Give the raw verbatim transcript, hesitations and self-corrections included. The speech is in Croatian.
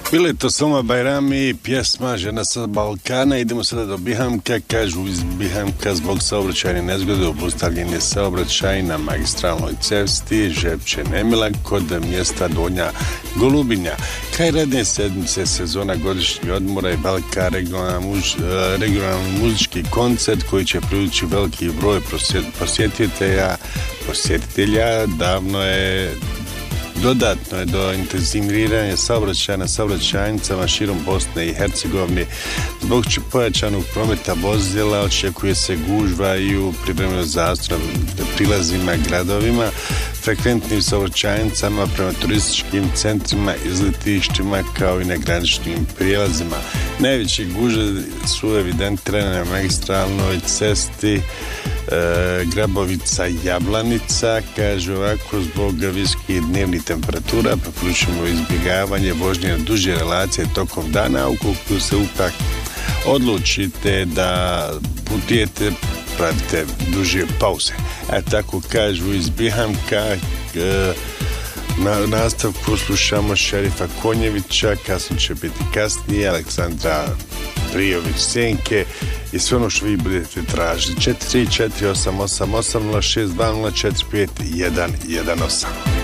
Bili to Sloma Bajrami, pjesma Žena sa Balkana. Idemo sada do Bihamka. Kažu iz Bihamka zbog saobraćajne nezgode obustavljen je saobraćaj na magistralnoj cesti Žepče Nemila kod mjesta Donja Golubinja. Kraj radne sedmice, sezona godišnjih odmora i velika regionalni muž, regionalni muzički koncert koji će privući veliki broj posjetitelja. Posjetitelja davno je Dodatno je do intenziviranja saobraćaja na saobraćajnicama širom Bosne i Hercegovine. Zbog pojačanog prometa vozila očekuje se gužva i u privremenom zastoj na prilazima gradovima, frekventnim saobraćajnicama prema turističkim centrima, izletištima kao i na graničnim prijelazima. Najveće gužve su evidentirane na magistralnoj cesti E, Grabovica Jablanica. Kaže ovako, zbog visokih dnevnih temperatura preporučujemo izbjegavanje vožnje na duže relacije tokom dana. Ukoliko se upak odlučite da putujete, pravite duže pauze. A tako kažu iz Bihamka. e, Na nastavku slušamo Šerifa Konjevića, kasnije će biti kasnije Aleksandra Prijović Senke i sve ono što vi budete tražiti. četiri tri četiri osam osam osam nula šest dva nula četiri pet jedan jedan osam.